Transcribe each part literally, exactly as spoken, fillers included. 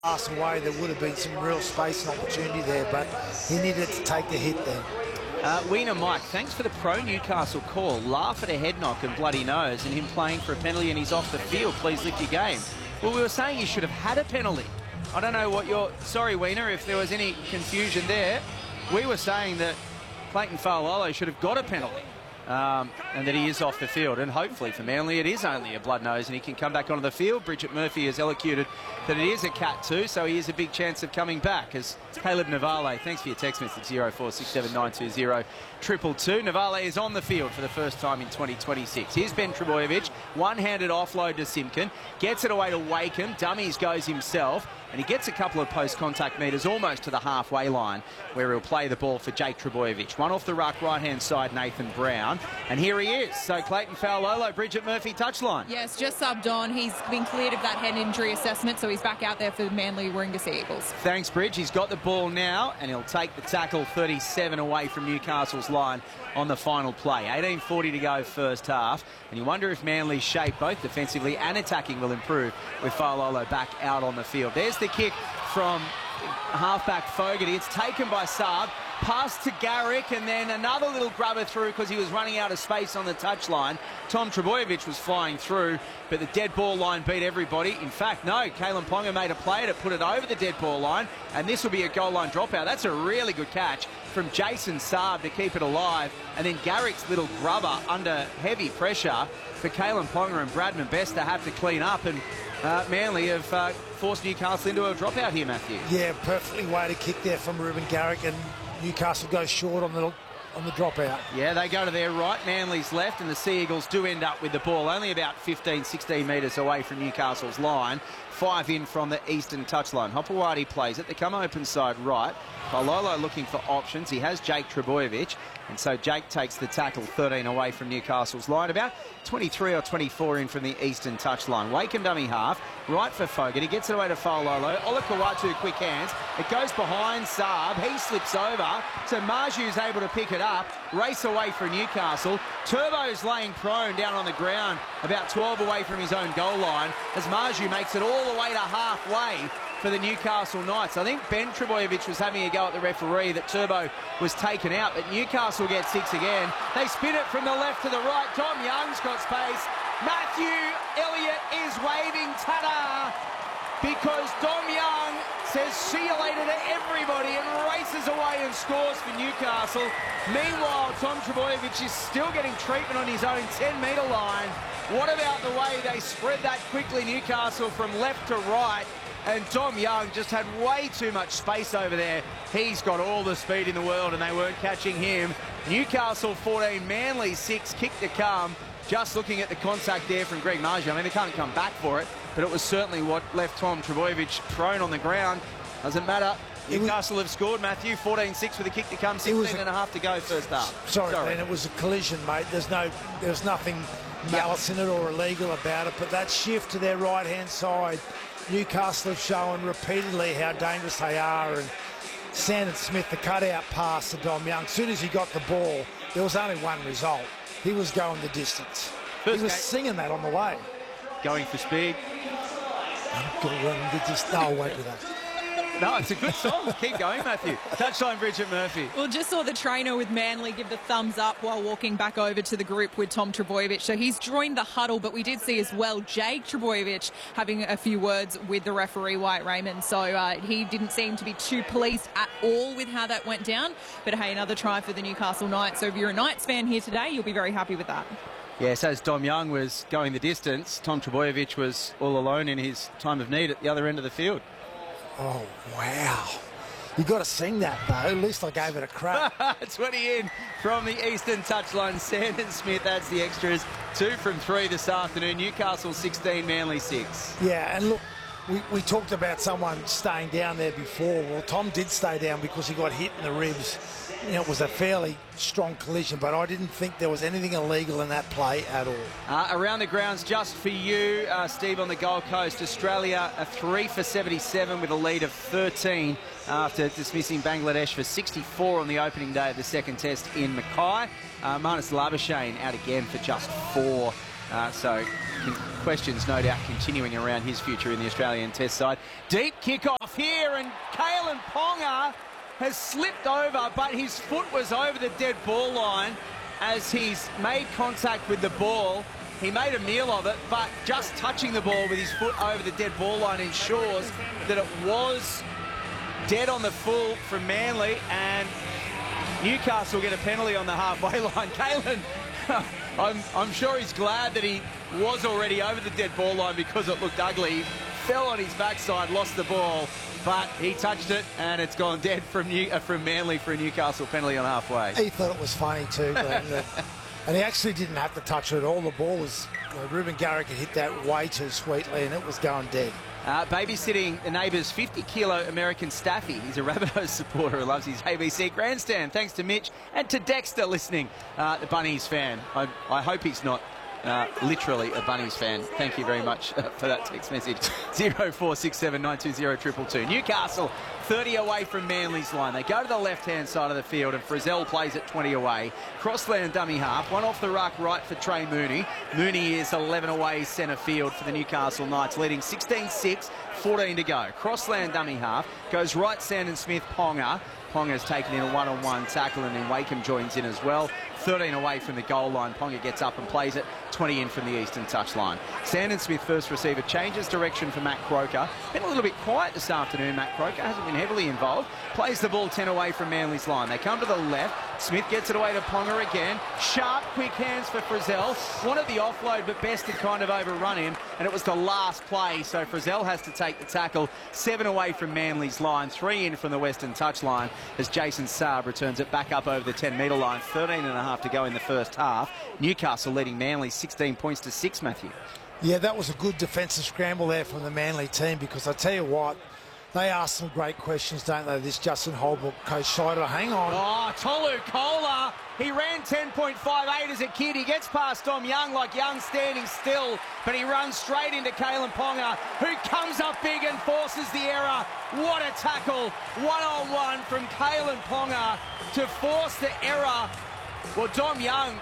pass away, there would have been some real space and opportunity there, but he needed to take the hit there. Uh, Wiener Mike, thanks for the pro-Newcastle call. Laugh at a head knock and bloody nose and him playing for a penalty and he's off the field. Please lift your game. Well, we were saying he should have had a penalty. I don't know what you're... Sorry, Wiener, if there was any confusion there. We were saying that Clayton Fa'alolo should have got a penalty. Um, and that he is off the field, and hopefully for Manly it is only a blood nose and he can come back onto the field. Bridget Murphy has elocuted that it is a cat too, so he has a big chance of coming back. As Caleb Navale, thanks for your text message, zero four six seven nine two zero triple two. Navale is on the field for the first time in twenty twenty-six. Here's Ben Trbojevic, one-handed offload to Simpkin, gets it away to Wakeham, dummies goes himself, and he gets a couple of post-contact metres almost to the halfway line where he'll play the ball for Jake Trbojevic. One off the ruck, right-hand side, Nathan Brown. And here he is. So Clayton Fa'alolo, Bridget Murphy touchline. Yes, just subbed on. He's been cleared of that head injury assessment, so he's back out there for the Manly Warringah Sea Eagles. Thanks, Bridge. He's got the ball now, and he'll take the tackle thirty-seven away from Newcastle's line on the final play. eighteen forty to go first half. And you wonder if Manly's shape, both defensively and attacking, will improve with Fa'alolo back out on the field. There's the kick from halfback Fogarty. It's taken by Saab. Pass to Garrick, and then another little grubber through because he was running out of space on the touchline. Tom Trbojevic was flying through, but the dead ball line beat everybody. In fact, no, Kalen Ponga made a play to put it over the dead ball line, and this will be a goal line dropout. That's a really good catch from Jason Saab to keep it alive, and then Garrick's little grubber under heavy pressure for Kalen Ponga and Bradman Best to have to clean up, and uh, Manly have uh, forced Newcastle into a dropout here, Matthew. Yeah, perfectly weighted kick there from Ruben Garrick, and Newcastle goes short on the on the dropout. Yeah, they go to their right, Manly's left, and the Sea Eagles do end up with the ball only about fifteen, sixteen metres away from Newcastle's line. Five in from the eastern touchline. Hopewadi plays it. They come open side right. Fa'alolo looking for options. He has Jake Trbojevic, and so Jake takes the tackle thirteen away from Newcastle's line. About twenty-three or twenty-four in from the eastern touchline. Wakeham dummy half, right for Fogarty. Gets it away to Fa'alolo. Olakawatu, quick hands. It goes behind Saab. He slips over. So Marju's able to pick it up. Race away for Newcastle. Turbo's laying prone down on the ground, about twelve away from his own goal line, as Marju makes it all the way to halfway for the Newcastle Knights. I think Ben Trbojevic was having a go at the referee that Turbo was taken out, but Newcastle get six again. They spin it from the left to the right. Dom Young's got space. Matthew Elliott is waving ta-da because Dom Young says see you later to everybody and races away and scores for Newcastle. Meanwhile, Tom Trbojevic is still getting treatment on his own ten metre line. What about the way they spread that quickly, Newcastle, from left to right? And Dom Young just had way too much space over there. He's got all the speed in the world and they weren't catching him. Newcastle fourteen, Manly six, kick to come. Just looking at the contact there from Greg Marju. I mean, they can't come back for it, but it was certainly what left Tom Trbojevic prone on the ground. Doesn't matter. Newcastle have scored, Matthew, fourteen six with a kick to come, sixteen and a half to go first half. Sorry, sorry, man, it was a collision, mate. There's no, there's nothing malice in it or illegal about it, but that shift to their right-hand side, Newcastle have shown repeatedly how dangerous they are, and Sandon Smith, the cutout pass to Dom Young, as soon as he got the ball, there was only one result. He was going the distance. First he was game. Singing that on the way. Going for speed. I'm going the distance. No, I'll wait with that. No, it's a good song. Keep going, Matthew. Touchline, Bridget Murphy. Well, just saw the trainer with Manly give the thumbs up while walking back over to the group with Tom Trbojevic. So he's joined the huddle, but we did see as well Jake Trbojevic having a few words with the referee, Wyatt Raymond. So uh, he didn't seem to be too pleased at all with how that went down. But hey, another try for the Newcastle Knights. So if you're a Knights fan here today, you'll be very happy with that. Yes, as Dom Young was going the distance, Tom Trbojevic was all alone in his time of need at the other end of the field. Oh, wow. You've got to sing that, though. At least I gave it a crack. twenty in from the eastern touchline. Sandon Smith adds the extras. Two from three this afternoon. Newcastle sixteen, Manly six. Yeah, and look, we, we talked about someone staying down there before. Well, Tom did stay down because he got hit in the ribs. You know, it was a fairly strong collision, but I didn't think there was anything illegal in that play at all. Uh, around the grounds, just for you, uh, Steve, on the Gold Coast, Australia a three for seventy-seven with a lead of thirteen after dismissing Bangladesh for sixty-four on the opening day of the second test in Mackay. Uh, Marnus Labuschagne out again for just four. Uh, so questions no doubt continuing around his future in the Australian Test side. Deep kick-off here, and Kalyn Ponga has slipped over, but his foot was over the dead ball line as he's made contact with the ball. He made a meal of it, but just touching the ball with his foot over the dead ball line ensures that it was dead on the full from Manly, and Newcastle get a penalty on the halfway line. Kalyn, I'm, I'm sure he's glad that he was already over the dead ball line because it looked ugly. He fell on his backside, lost the ball, but he touched it, and it's gone dead from New, uh, from Manly for a Newcastle penalty on halfway. He thought it was funny too, Glenn. that, and he actually didn't have to touch it at all. The ball was, you know, Ruben Garrick had hit that way too sweetly, and it was going dead. Uh, babysitting the neighbour's fifty kilo American Staffy. He's a Rabbitohs supporter who loves his A B C grandstand. Thanks to Mitch and to Dexter listening, uh, the Bunnies fan. I, I hope he's not uh, literally a Bunnies fan. Thank you very much uh, for that text message. zero four six seven nine two zero two two two. Newcastle thirty away from Manly's line. They go to the left-hand side of the field, and Frizzell plays at twenty away. Crossland dummy half. One off the ruck right for Trey Mooney. Mooney is eleven away centre field for the Newcastle Knights, leading sixteen six, fourteen to go. Crossland dummy half. Goes right, Sandon Smith, Ponga. Ponga's taken in a one-on-one tackle, and then Wakeham joins in as well. thirteen away from the goal line. Ponga gets up and plays it. twenty in from the eastern touchline. Sandon Smith, first receiver, changes direction for Matt Croker. Been a little bit quiet this afternoon, Matt Croker. Hasn't been heavily involved. Plays the ball ten away from Manly's line. They come to the left. Smith gets it away to Ponga again. Sharp, quick hands for Frizzell. Wanted the offload, but Best had kind of overrun him, and it was the last play, so Frizzell has to take the tackle. Seven away from Manly's line. Three in from the western touchline as Jason Saab returns it back up over the ten metre line. thirteen and a half to go in the first half. Newcastle leading Manly sixteen points to six, Matthew. Yeah, that was a good defensive scramble there from the Manly team, because I tell you what, they ask some great questions, don't they, this Justin Holbrook coach Scheider. Hang on. Oh, Tolu Kola. He ran ten point five eight as a kid. He gets past Dom Young like Young standing still, but he runs straight into Kalyn Ponga, who comes up big and forces the error. What a tackle. One-on-one from Kalyn Ponga to force the error. Well, Dom Young,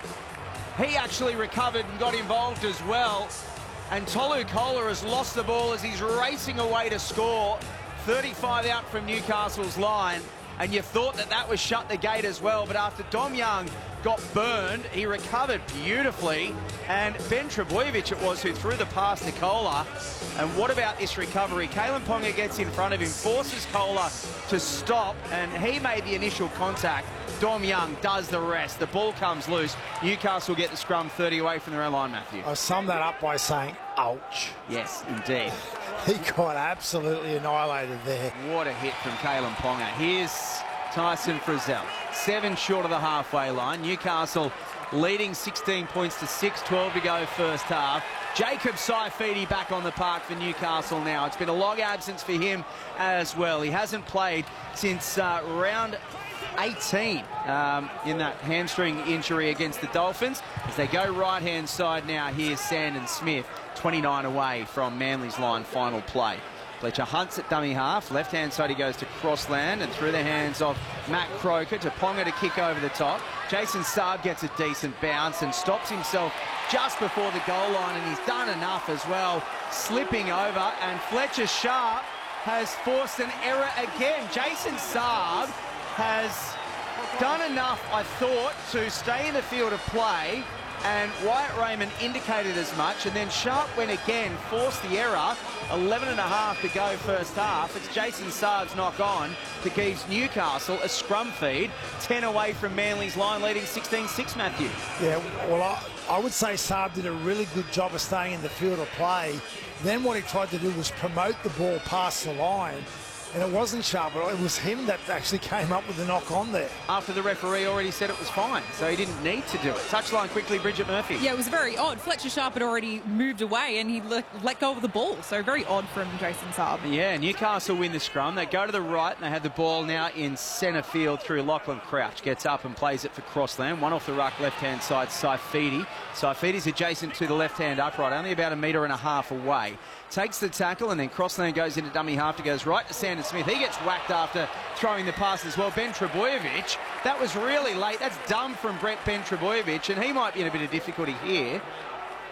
he actually recovered and got involved as well. And Tolu Kola has lost the ball as he's racing away to score. thirty-five out from Newcastle's line, and you thought that that was shut the gate as well, but after Dom Young got burned, he recovered beautifully, and Ben Trebojevic it was who threw the pass to Kola. And what about this recovery? Kalyn Ponga gets in front of him, forces Kola to stop, and he made the initial contact. Dom Young does the rest. The ball comes loose. Newcastle get the scrum thirty away from their own line, Matthew. I sum that up by saying, ouch. Yes, indeed. He got absolutely annihilated there. What a hit from Kalyn Ponga. Here's Tyson Frizzell. Seven short of the halfway line. Newcastle leading sixteen points to six, twelve to go first half. Jacob Saifidi back on the park for Newcastle now. It's been a long absence for him as well. He hasn't played since uh, round eighteen um, in that hamstring injury against the Dolphins. As they go right-hand side now, here's Sandon Smith, twenty-nine away from Manly's line, final play. Fletcher hunts at dummy half. Left-hand side he goes to Crossland, and through the hands of Matt Croker to Ponga to kick over the top. Jason Saab gets a decent bounce and stops himself just before the goal line, and he's done enough as well, slipping over, and Fletcher Sharp has forced an error again. Jason Saab has done enough, I thought, to stay in the field of play, and Wyatt Raymond indicated as much, and then Sharp went again, forced the error. eleven and a half to go first half. It's Jason Saab's knock on to give Newcastle a scrum feed, ten away from Manly's line, leading sixteen six, Matthew. Yeah, well, I, I would say Saab did a really good job of staying in the field of play. Then what he tried to do was promote the ball past the line, and it wasn't Sharp, it was him that actually came up with the knock on there. After the referee already said it was fine, so he didn't need to do it. Touchline quickly, Bridget Murphy. Yeah, it was very odd. Fletcher Sharp had already moved away and he let, let go of the ball, so very odd from Jason Saab. Yeah, Newcastle win the scrum. They go to the right and they have the ball now in centre field through Lachlan Crouch. Gets up and plays it for Crossland. One off the ruck, left-hand side, Saifidi. Saifidi's adjacent to the left-hand upright, only about a metre and a half away. Takes the tackle, and then Crossland goes into dummy half. It goes right to Sandon Smith. He gets whacked after throwing the pass as well. Ben Trebojevic, that was really late. That's dumb from Brett Ben Trebojevic, and he might be in a bit of difficulty here.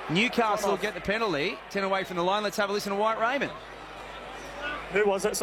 Newcastle get the penalty. ten away from the line. Let's have a listen to White Raymond. Who was it?